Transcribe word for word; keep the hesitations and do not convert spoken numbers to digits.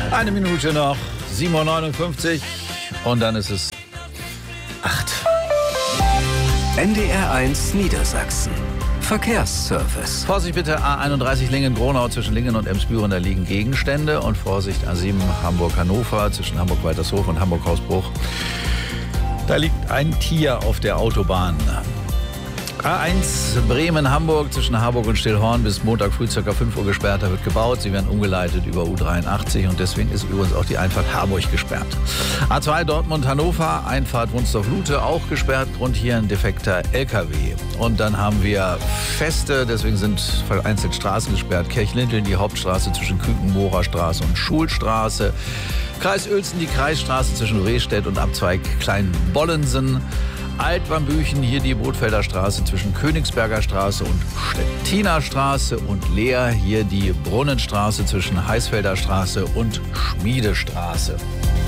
Eine Minute noch, sieben Uhr neunundfünfzig und dann ist es acht. N D R eins Niedersachsen. Verkehrsservice. Vorsicht bitte, A einunddreißig Lingen-Gronau zwischen Lingen und Emsbüren, da liegen Gegenstände. Und Vorsicht, A sieben Hamburg-Hannover zwischen Hamburg-Waltershof und Hamburg-Hausbruch. Da liegt ein Tier auf der Autobahn. A eins Bremen-Hamburg zwischen Harburg und Stillhorn bis Montag früh ca. fünf Uhr gesperrt. Da wird gebaut. Sie werden umgeleitet über U dreiundachtzig und deswegen ist übrigens auch die Einfahrt Harburg gesperrt. A zwei Dortmund-Hannover, Einfahrt Wunsdorf-Lute auch gesperrt. Grund hier ein defekter L K W. Und dann haben wir Feste, deswegen sind vereinzelt Straßen gesperrt. Kirchlinteln, die Hauptstraße zwischen Küken-Mohrer Straße und Schulstraße. Kreis Uelzen, die Kreisstraße zwischen Rehstedt und Abzweig Kleinbollensen. Altwambüchen, hier die Bootfelder Straße zwischen Königsberger Straße und Stettiner Straße und Leer, hier die Brunnenstraße zwischen Heisfelder Straße und Schmiedestraße.